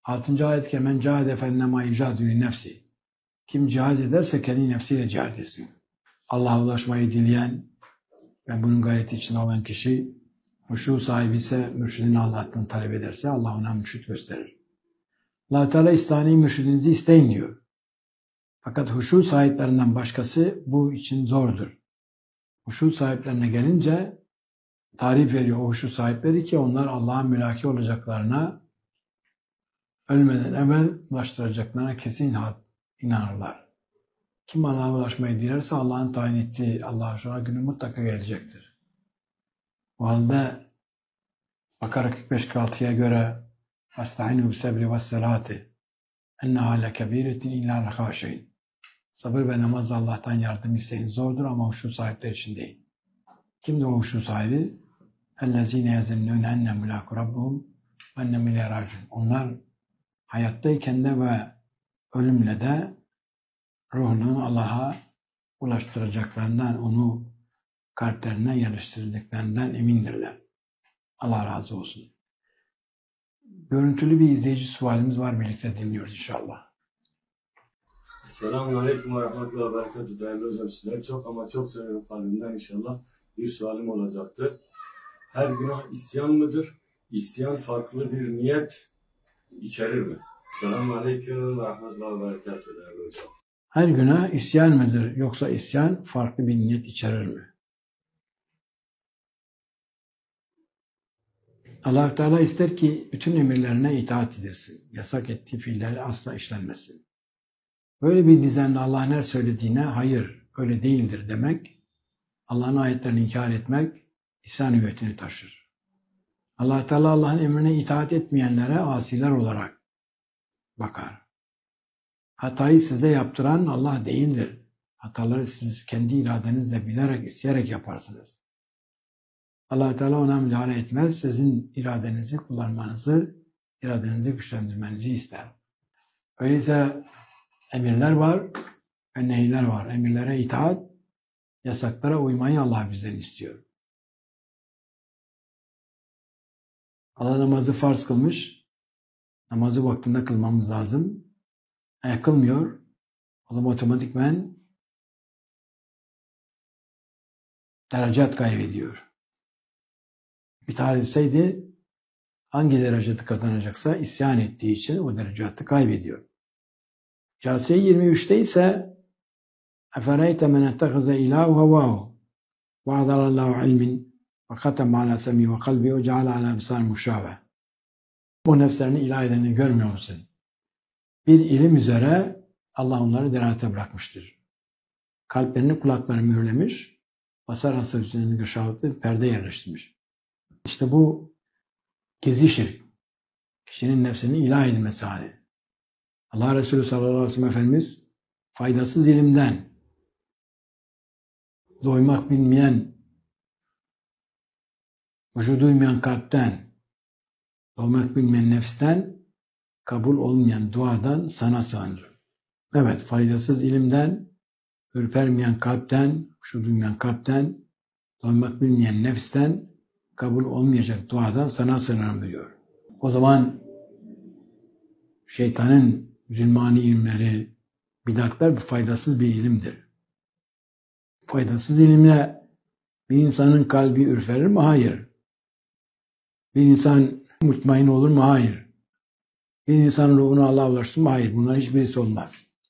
6. ayet kemen cahade fennema icadü nefsi. Kim cihad ederse kendi nefsiyle cihad etsin. Allah'a ulaşmayı dileyen ve bunun gayreti içinde olan kişi huşu sahibi ise mürşidini Allah'tan talep ederse Allah ona mürşid gösterir. Allah Teala istani mürşidinizi isteyin diyor. Fakat huşu sahiplerinden başkası bu için zordur. Huşu sahiplerine gelince tarif veriyor o huşu sahipleri ki onlar Allah'a mülaki olacaklarına ölmeden evvel ulaştıracaklarına kesin inanırlar. Kim Allah'a ulaşmayı dilerse Allah'ın tayin ettiği Allah'a şuna günü mutlaka gelecektir. O halde Bakara 45-46'ya göre "Esta'inu bis-sabri ve's-salati enneha lekebiretin illa l-hâşeyn." Sabır ve namaz Allah'tan yardım isteyin zordur ama huşu sahipler için değil. Kimdir o huşu sahibi? اَلَّذ۪ينَ يَزِنُّونَ اَنَّ مُلَاكُ رَبُّهُمْ وَاَنَّ مِلَى رَاجُونَ. Onlar hayattayken de ve ölümle de ruhunu Allah'a ulaştıracaklarından, onu kalplerine yerleştirdiklerinden emindirler. Allah razı olsun. Görüntülü bir izleyici sualimiz var, birlikte dinliyoruz inşallah. Selamun Aleyküm ve Rahmetullahi ve Berekatuhu. Değerli hocam, sizleri çok ama çok seviyorum kalbimden, inşallah bir sualim olacaktı. Her günah isyan mıdır? İsyan farklı bir niyet içerir mi? Selamun Aleyküm ve Rahmetullahi ve Berekatuhu değerli hocam. Her günah isyan mıdır yoksa isyan farklı bir niyet içerir mi? Allah Teala ister ki bütün emirlerine itaat edilsin. Yasak ettiği fiilleri asla işlenmesin. Böyle bir düzende Allah'ın her söylediğine hayır, öyle değildir demek, Allah'ın ayetlerini inkar etmek, isyan hüviyetini taşır. Allah Teala Allah'ın emrine itaat etmeyenlere asiler olarak bakar. Hatayı size yaptıran Allah değildir. Hataları siz kendi iradenizle bilerek, isteyerek yaparsınız. Allah Teala ona müdahale etmez, sizin iradenizi kullanmanızı, iradenizi güçlendirmenizi ister. Öyleyse emirler var ve nehirler var. Emirlere itaat, yasaklara uymayı Allah bizden istiyor. Allah namazı farz kılmış, namazı vaktinde kılmamız lazım. Kılmıyor, o zaman otomatikmen derecat kaybediyor. İtaat etseydi hangi derecatı kazanacaksa isyan ettiği için o derecatı kaybediyor. Câsiye 23'te ise اَفَرَيْتَ مَنْ اَتَّخَذَ اِلَٰهُ هَوَاهُ وَعَذَرَ اللّٰهُ عِلْمٍ وَخَتَمَ عَلَى سَمِّهِ وَقَلْبِهِ وَجَعَلَ عَلَى بِصَارٍ مُشَابَهٍ. O nefslerini ilah edeni görmüyor musun? Bir ilim üzere Allah onları delalete bırakmıştır. Kalplerini, kulaklarını mühürlemiş, basar hasar üzerine göşavatlı perde yerleştirmiş. İşte bu gizli şirk. Kişinin nefsinin ilah edilmesi hali. Allah Resulü sallallahu aleyhi ve sellem Efendimiz faydasız ilimden, doymak bilmeyen, vücudu duymayan kalpten, doymak bilmeyen nefsten, kabul olmayan duadan sana sığınırım. Evet, faydasız ilimden, ürpermeyen kalpten, vücudu duymayan kalpten, doymak bilmeyen nefsten, kabul olmayacak duadan sana sığınırım diyor. O zaman şeytanın zulmani ilimleri, bidatlar faydasız bir ilimdir. Faydasız ilimle bir insanın kalbi ürperir mi? Hayır. Bir insan mutmain olur mu? Hayır. Bir insanın ruhunu Allah'a ulaştırır mı? Hayır. Bunların hiçbirisi olmaz.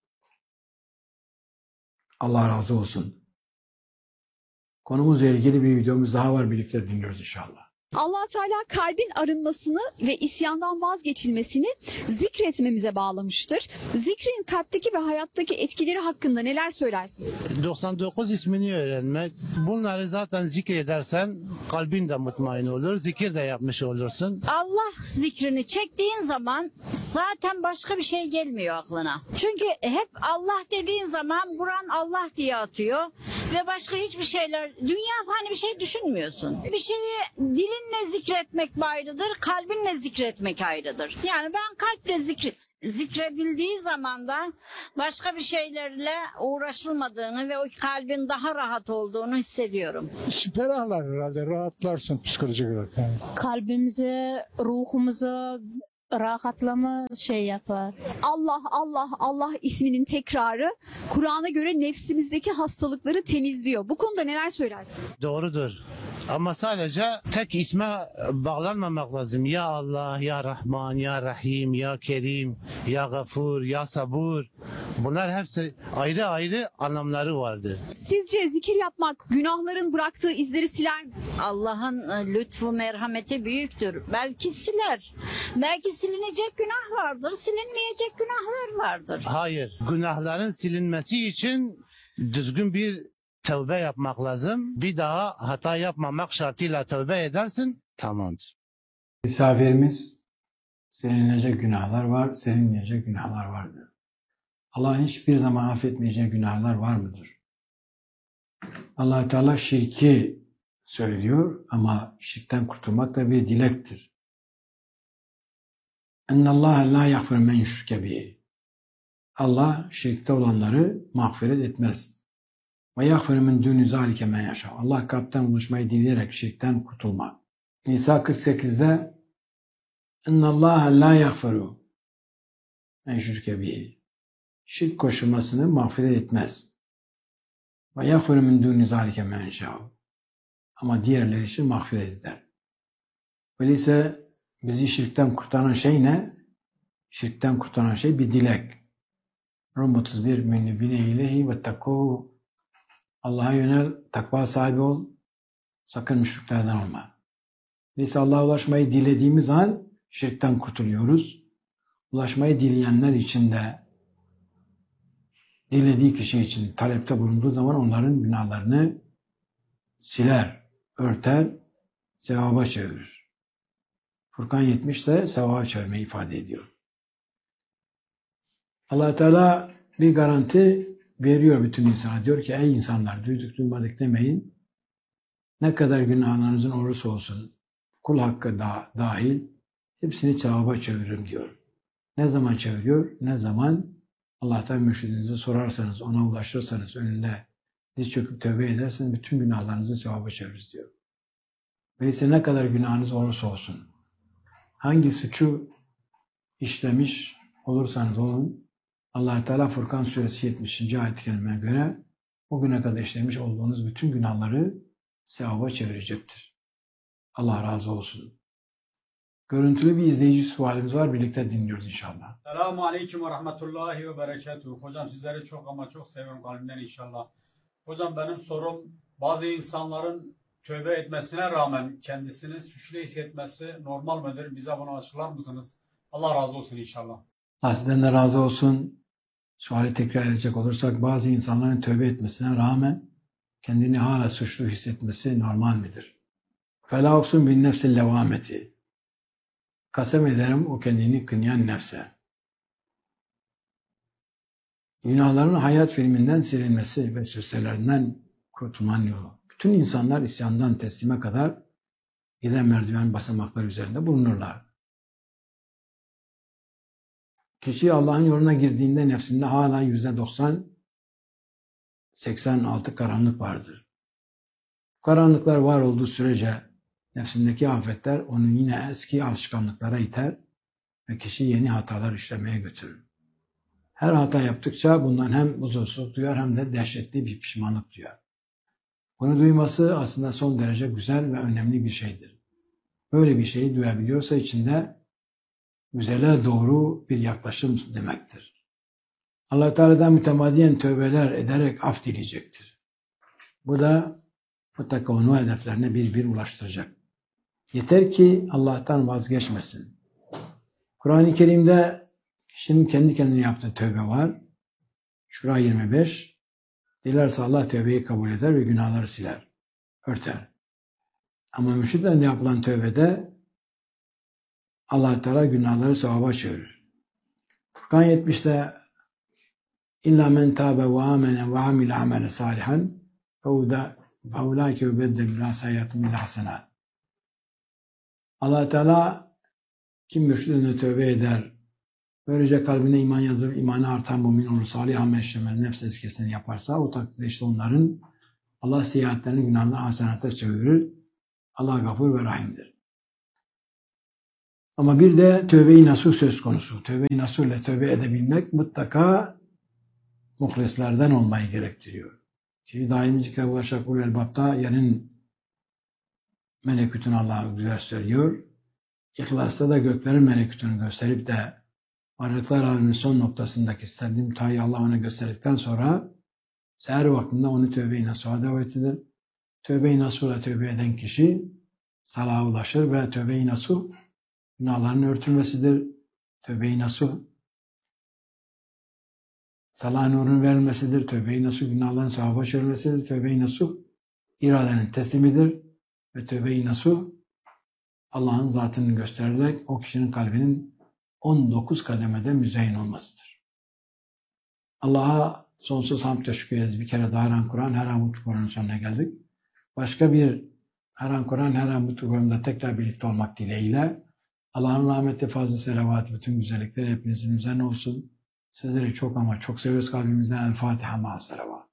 Allah razı olsun. Konumuzla ilgili bir videomuz daha var. Birlikte dinliyoruz inşallah. Allah Teala kalbin arınmasını ve isyandan vazgeçilmesini zikretmemize bağlamıştır. Zikrin kalpteki ve hayattaki etkileri hakkında neler söylersiniz? 99 ismini öğrenmek. Bunları zaten zikredersen kalbin de mutmain olur. Zikir de yapmış olursun. Allah zikrini çektiğin zaman zaten başka bir şey gelmiyor aklına. Çünkü hep Allah dediğin zaman buran Allah diye atıyor ve başka hiçbir şeyler, dünya fani bir şey düşünmüyorsun. Bir şeyi dilinle zikretmek ayrıdır, kalbinle zikretmek ayrıdır. Yani ben kalple zikredildiği zaman da başka bir şeylerle uğraşılmadığını ve o kalbin daha rahat olduğunu hissediyorum. Ferahlar herhalde, rahatlarsın psikolojik olarak. Yani. Kalbimize, ruhumuza rahatlama şey yapar. Allah, Allah, Allah isminin tekrarı Kur'an'a göre nefsimizdeki hastalıkları temizliyor. Bu konuda neler söylersin? Doğrudur. Ama sadece tek isme bağlanmamak lazım. Ya Allah, Ya Rahman, Ya Rahim, Ya Kerim, Ya Gafur, Ya Sabur. Bunlar hepsi ayrı ayrı anlamları vardır. Sizce zikir yapmak günahların bıraktığı izleri siler mi? Allah'ın lütfu merhameti büyüktür. Belki siler. Belki silinecek günah vardır, silinmeyecek günahlar vardır. Hayır. Günahların silinmesi için düzgün bir tövbe yapmak lazım. Bir daha hata yapmamak şartıyla tövbe edersin. Tamamdır. Misafirimiz silinecek günahlar var, silinmeyecek günahlar vardır. Allah'ın hiçbir zaman affetmeyeceği günahlar var mıdır? Allah Teala şirki söylüyor ama şirkten kurtulmak da bir dilektir. Ennallâhe lâ yagfir men yüşrike bihi. Allah şirkte olanları mağfiret etmez. Ve yagfir min dûnü zâlike men yaşa. Allah kalpten ulaşmayı dileyerek şirkten kurtulmak. Nisa 48'de ennallâhe lâ yagfiru men yüşrike bihi. Şirk koşulmasını mağfiret etmez. Ve yagfir min dûnü zâlike men yaşa. Ama diğerleri için mağfiret eder. Öyleyse bizi şirkten kurtaran şey ne? Şirkten kurtaran şey bir dilek. Rum 31 münnibine ilahi ve takû. Allah'a yönel, takva sahibi ol, sakın müşriklerden olma. Öyleyse Allah'a ulaşmayı dilediğimiz an şirkten kurtuluyoruz. Ulaşmayı dileyenler için de dilediği kişi için talepte bulunduğu zaman onların günahlarını siler, örter, sevaba çevirir. Furkan 70 de sevaba çevirmeyi ifade ediyor. Allah Teala bir garanti veriyor bütün insana. Diyor ki ey insanlar duyduk duymadık demeyin. Ne kadar günahlarınızın olursa olsun kul hakkı dahil hepsini sevaba çeviririm diyor. Ne zaman çeviriyor? Ne zaman Allah'tan mürşidinizi sorarsanız, ona ulaşırsanız, önünde diz çöküp tövbe ederseniz bütün günahlarınızı sevaba çeviririz diyor. Öyleyse ne kadar günahınız olursa olsun, hangi suçu işlemiş olursanız olun, Allah-u Teala Furkan Suresi 70. ayet-i kerimeye göre o güne kadar işlemiş olduğunuz bütün günahları sevaba çevirecektir. Allah razı olsun. Görüntülü bir izleyici sualimiz var. Birlikte dinliyoruz inşallah. Selamun Aleyküm ve Rahmetullahi ve Berekatuhu. Hocam sizleri çok ama çok seviyorum kalbimden inşallah. Hocam benim sorum bazı insanların tövbe etmesine rağmen kendisini suçlu hissetmesi normal midir? Bize bunu açıklar mısınız? Allah razı olsun inşallah. Allah sizden de razı olsun. Suali tekrar edecek olursak bazı insanların tövbe etmesine rağmen kendini hala suçlu hissetmesi normal midir? فَلَا اُقْسُمْ بِالنَّفْسِ اللَّوَامَةِ. Kasem ederim o kendini kınayan nefse. Günahların hayat filminden silinmesi ve süslelerinden kurtulmanın yolu. Bütün insanlar isyandan teslime kadar giden merdiven basamakları üzerinde bulunurlar. Kişi Allah'ın yoluna girdiğinde nefsinde hala %90-86 karanlık vardır. Bu karanlıklar var olduğu sürece nefsindeki afetler onu yine eski alışkanlıklara iter ve kişi yeni hatalar işlemeye götürür. Her hata yaptıkça bundan hem huzursuzluk duyar hem de dehşetli bir pişmanlık duyar. Bunu duyması aslında son derece güzel ve önemli bir şeydir. Böyle bir şeyi duyabiliyorsa içinde güzele doğru bir yaklaşım demektir. Allah Teala'dan mütemadiyen tövbeler ederek af dileyecektir. Bu da mutlaka onu hedeflerine bir ulaştıracak. Yeter ki Allah'tan vazgeçmesin. Kur'an-ı Kerim'de kişinin kendi kendine yaptığı tövbe var. Şura 25. Dilerse Allah tövbeyi kabul eder ve günahları siler, örter. Ama müşriklerle yapılan tövbede Allah Teala günahları sevaba çevirir. Furkan 70'te İlla men tâbe ve âmene ve amile amele salihan fe ulaike yubeddel sayyiatihim ila hasenat. Allah Teala kim müşriklerine tövbe eder, böylece kalbine iman yazılır, imanı artan mümin olur, salih amel işlemez, nefs eskisini yaparsa o takdirde işte onların Allah seyyiatlerini günahlarını hasenata çevirir. Allah gafur ve rahimdir. Ama bir de tövbe-i nasuh söz konusu. Tövbe-i nasuh ile tövbe edebilmek mutlaka muhlislerden olmayı gerektiriyor. Ki daimcilikle ulaşak ulul elbapta yerin melekutunu Allah'a güzel söylüyor. İhlas'ta da göklerin melekutunu gösterip de varlıklar aleminin son noktasındaki istediğim tayı Allah ona gösterdikten sonra seher vaktinde onu tövbe-i nasuh'a davet eder. Tövbe-i nasuh'la tövbe eden kişi salaha ulaşır ve tövbe-i nasuh günahların örtülmesidir. Tövbe-i nasuh salahın nurunun verilmesidir. Tövbe-i nasuh günahların sevaba çevrilmesidir. Tövbe-i nasuh iradenin teslimidir. Ve tövbe-i nasuh Allah'ın zatını gösterilerek o kişinin kalbinin 19 kademede müzeyyin olmasıdır. Allah'a sonsuz hamd teşekkür ederiz. Bir kere daha her an Kur'an, her an mutlu Kur'an'ın sonuna geldik. Başka bir her an Kur'an, her an mutlu Kur'an'da tekrar birlikte olmak dileğiyle Allah'ın rahmeti, fazla selavatı, bütün güzellikleri hepinizin üzerine olsun. Sizleri çok ama çok seviyoruz kalbimizden. El Fatiha ma'as selavat.